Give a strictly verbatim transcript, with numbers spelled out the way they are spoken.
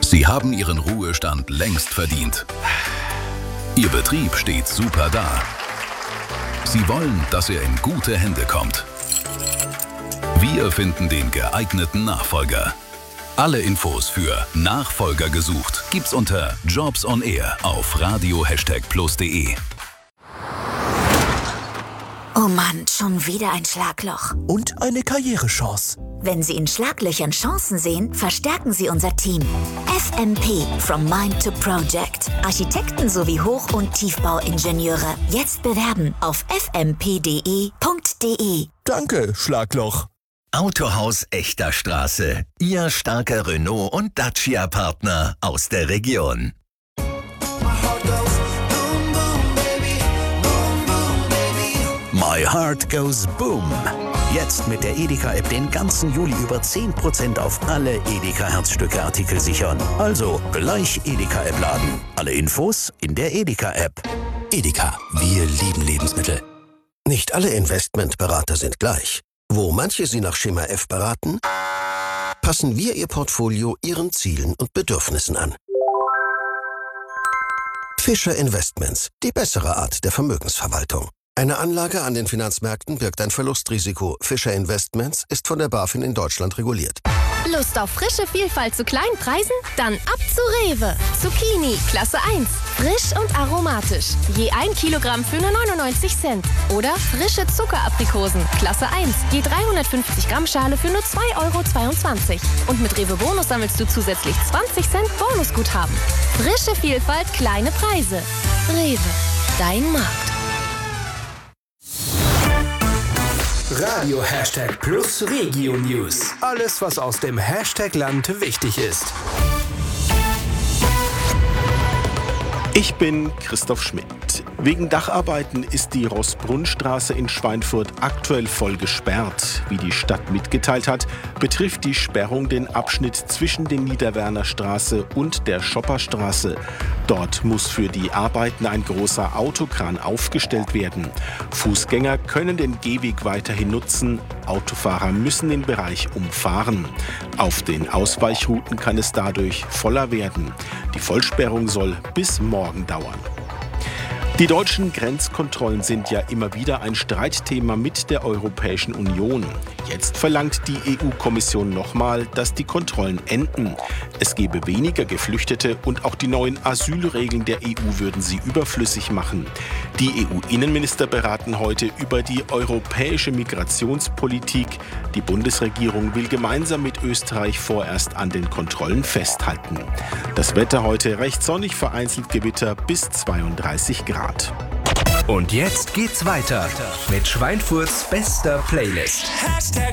Sie haben Ihren Ruhestand längst verdient. Ihr Betrieb steht super da. Sie wollen, dass er in gute Hände kommt. Wir finden den geeigneten Nachfolger. Alle Infos für Nachfolger gesucht gibt's unter Jobs on Air auf radio plus punkt de. Oh Mann, schon wieder ein Schlagloch. Und eine Karrierechance. Wenn Sie in Schlaglöchern Chancen sehen, verstärken Sie unser Team. F M P, From Mind to Project. Architekten sowie Hoch- und Tiefbauingenieure. Jetzt bewerben auf f m p punkt d e punkt d e. Danke, Schlagloch. Autohaus Echter Straße. Ihr starker Renault- und Dacia-Partner aus der Region. My Heart Goes Boom. Jetzt mit der Edeka-App den ganzen Juli über zehn Prozent auf alle Edeka-Herzstücke-Artikel sichern. Also gleich Edeka-App laden. Alle Infos in der Edeka-App. Edeka, wir lieben Lebensmittel. Nicht alle Investmentberater sind gleich. Wo manche Sie nach Schema F beraten, passen wir Ihr Portfolio Ihren Zielen und Bedürfnissen an. Fischer Investments, die bessere Art der Vermögensverwaltung. Eine Anlage an den Finanzmärkten birgt ein Verlustrisiko. Fischer Investments ist von der BaFin in Deutschland reguliert. Lust auf frische Vielfalt zu kleinen Preisen? Dann ab zu Rewe. Zucchini, Klasse eins. Frisch und aromatisch. Je ein Kilogramm für nur neunundneunzig Cent. Oder frische Zuckeraprikosen, Klasse eins. Je dreihundertfünfzig Gramm Schale für nur zwei Euro zweiundzwanzig. Und mit Rewe Bonus sammelst du zusätzlich zwanzig Cent Bonusguthaben. Frische Vielfalt, kleine Preise. Rewe, dein Markt. Radio Hashtag Plus Regio News. Alles, was aus dem Hashtag-Land wichtig ist. Ich bin Christoph Schmidt. Wegen Dacharbeiten ist die Roßbrunnstraße in Schweinfurt aktuell voll gesperrt. Wie die Stadt mitgeteilt hat, betrifft die Sperrung den Abschnitt zwischen der Niederwerner Straße und der Schopperstraße. Dort muss für die Arbeiten ein großer Autokran aufgestellt werden. Fußgänger können den Gehweg weiterhin nutzen. Autofahrer müssen den Bereich umfahren. Auf den Ausweichrouten kann es dadurch voller werden. Die Vollsperrung soll bis morgen dauern. Die deutschen Grenzkontrollen sind ja immer wieder ein Streitthema mit der Europäischen Union. Jetzt verlangt die E U-Kommission nochmal, dass die Kontrollen enden. Es gebe weniger Geflüchtete und auch die neuen Asylregeln der E U würden sie überflüssig machen. Die E U-Innenminister beraten heute über die europäische Migrationspolitik. Die Bundesregierung will gemeinsam mit Österreich vorerst an den Kontrollen festhalten. Das Wetter heute recht sonnig, vereinzelt Gewitter bis zweiunddreißig Grad. Und jetzt geht's weiter mit Schweinfurts bester Playlist.